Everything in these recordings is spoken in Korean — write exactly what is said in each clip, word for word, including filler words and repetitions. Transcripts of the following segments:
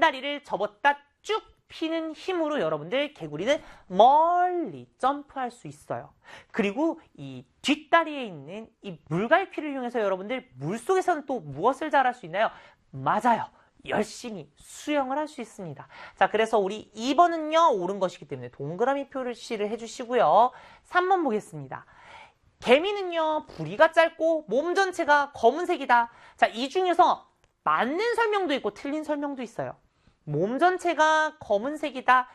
왼다리를 접었다 쭉 피는 힘으로 여러분들 개구리는 멀리 점프할 수 있어요. 그리고 이 뒷다리에 있는 이 물갈피를 이용해서 여러분들 물속에서는 또 무엇을 잘할 수 있나요? 맞아요. 열심히 수영을 할 수 있습니다. 자, 그래서 우리 이 번은요, 옳은 것이기 때문에 동그라미 표시를 해주시고요. 삼 번 보겠습니다. 개미는요, 부리가 짧고 몸 전체가 검은색이다. 자, 이 중에서 맞는 설명도 있고 틀린 설명도 있어요. 몸 전체가 검은색이다.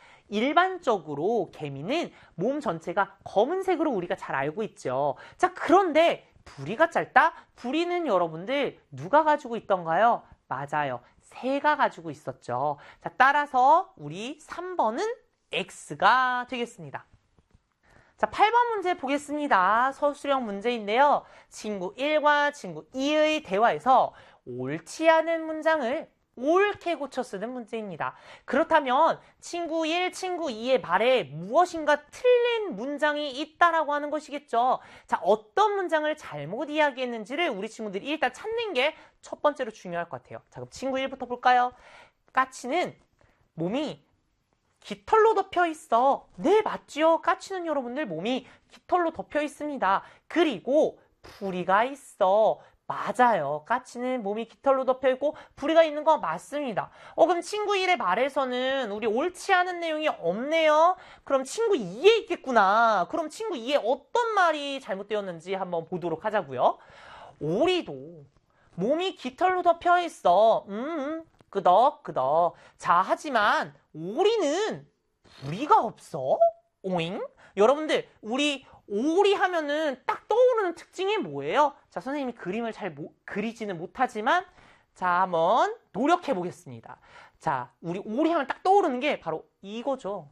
일반적으로 개미는 몸 전체가 검은색으로 우리가 잘 알고 있죠. 자, 그런데 부리가 짧다? 부리는 여러분들 누가 가지고 있던가요? 맞아요. 새가 가지고 있었죠. 자, 따라서 우리 삼 번은 X가 되겠습니다. 자, 팔 번 문제 보겠습니다. 서술형 문제인데요. 친구 일과 친구 이의 대화에서 옳지 않은 문장을 옳게 고쳐 쓰는 문제입니다. 그렇다면 친구 일, 친구 이의 말에 무엇인가 틀린 문장이 있다라고 하는 것이겠죠. 자, 어떤 문장을 잘못 이야기했는지를 우리 친구들이 일단 찾는 게 첫 번째로 중요할 것 같아요. 자, 그럼 친구 일부터 볼까요? 까치는 몸이 깃털로 덮여 있어. 네, 맞지요. 까치는 여러분들 몸이 깃털로 덮여 있습니다. 그리고 부리가 있어. 맞아요. 까치는 몸이 깃털로 덮여 있고 부리가 있는 거 맞습니다. 어, 그럼 친구 일의 말에서는 우리 옳지 않은 내용이 없네요. 그럼 친구 이에 있겠구나. 그럼 친구 이에 어떤 말이 잘못되었는지 한번 보도록 하자고요. 오리도 몸이 깃털로 덮여 있어. 음, 끄덕 끄덕. 자, 하지만 오리는 부리가 없어? 오잉? 여러분들, 우리 오리 하면은 딱 떠오르는 특징이 뭐예요? 자, 선생님이 그림을 잘 모, 그리지는 못하지만 자, 한번 노력해 보겠습니다. 자, 우리 오리 하면 딱 떠오르는 게 바로 이거죠.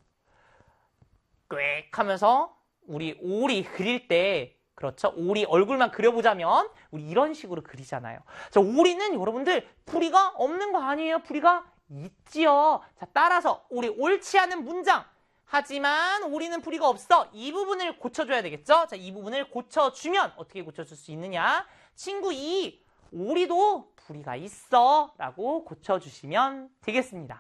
꽥 하면서 우리 오리 그릴 때, 그렇죠? 오리 얼굴만 그려보자면 우리 이런 식으로 그리잖아요. 자, 오리는 여러분들 부리가 없는 거 아니에요? 부리가 있지요. 자, 따라서 우리 옳지 않은 문장. 하지만 오리는 부리가 없어. 이 부분을 고쳐줘야 되겠죠? 자, 이 부분을 고쳐주면 어떻게 고쳐줄 수 있느냐? 친구 이, 오리도 부리가 있어. 라고 고쳐주시면 되겠습니다.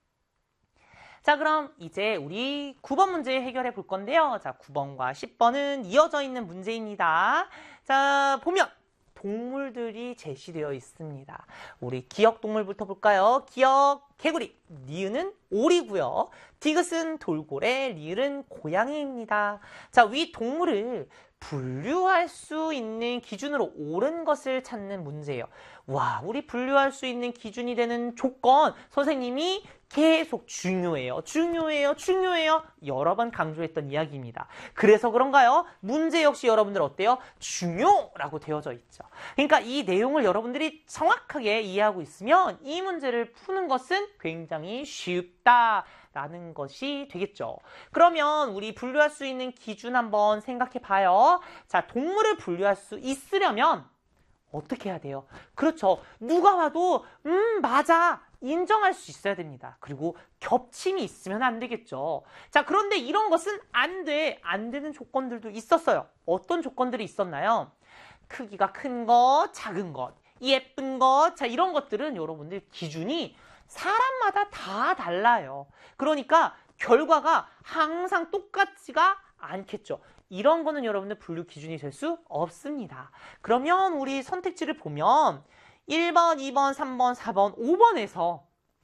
자, 그럼 이제 우리 구 번 문제 해결해 볼 건데요. 자, 구 번과 십 번은 이어져 있는 문제입니다. 자, 보면 동물들이 제시되어 있습니다. 우리 기역 동물부터 볼까요? 기역 개구리, 니은은 오리고요. 디귿은 돌고래, 리을은 고양이입니다. 자, 위 동물을 분류할 수 있는 기준으로 옳은 것을 찾는 문제예요. 와, 우리 분류할 수 있는 기준이 되는 조건, 선생님이 계속 중요해요. 중요해요. 중요해요. 여러 번 강조했던 이야기입니다. 그래서 그런가요? 문제 역시 여러분들 어때요? 중요라고 되어져 있죠. 그러니까 이 내용을 여러분들이 정확하게 이해하고 있으면 이 문제를 푸는 것은 굉장히 쉽다. 라는 것이 되겠죠. 그러면 우리 분류할 수 있는 기준 한번 생각해 봐요. 자, 동물을 분류할 수 있으려면 어떻게 해야 돼요? 그렇죠. 누가 봐도 음 맞아 인정할 수 있어야 됩니다. 그리고 겹침이 있으면 안 되겠죠. 자, 그런데 이런 것은 안 돼. 안 되는 조건들도 있었어요. 어떤 조건들이 있었나요? 크기가 큰 것, 작은 것, 예쁜 것. 자, 이런 것들은 여러분들 기준이 사람마다 다 달라요. 그러니까 결과가 항상 똑같지가 않겠죠. 이런 거는 여러분들 분류 기준이 될 수 없습니다. 그러면 우리 선택지를 보면 일 번, 이 번, 삼 번, 사 번, 오 번에서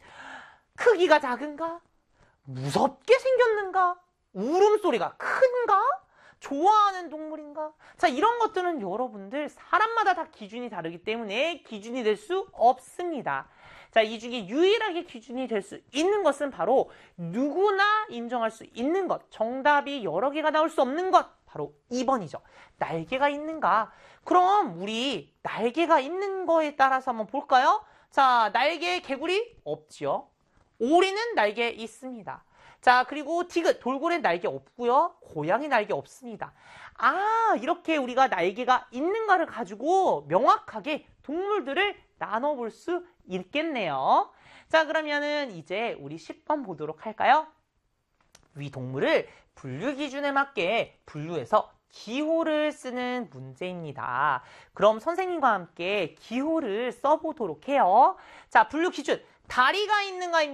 크기가 작은가? 무섭게 생겼는가? 울음소리가 큰가? 좋아하는 동물인가? 자, 이런 것들은 여러분들 사람마다 다 기준이 다르기 때문에 기준이 될 수 없습니다. 자, 이 중에 유일하게 기준이 될 수 있는 것은 바로 누구나 인정할 수 있는 것, 정답이 여러 개가 나올 수 없는 것, 바로 이 번이죠. 날개가 있는가? 그럼 우리 날개가 있는 거에 따라서 한번 볼까요? 자, 날개 개구리 없지요. 오리는 날개 있습니다. 자, 그리고 디귿, 돌고래 날개 없고요. 고양이 날개 없습니다. 아, 이렇게 우리가 날개가 있는가를 가지고 명확하게 동물들을 나눠볼 수 있겠네요. 자, 그러면은 이제 우리 십 번 보도록 할까요? 위 동물을 분류 기준에 맞게 분류해서 기호를 쓰는 문제입니다. 그럼 선생님과 함께 기호를 써보도록 해요. 자, 분류 기준. 다리가 있는가입니다.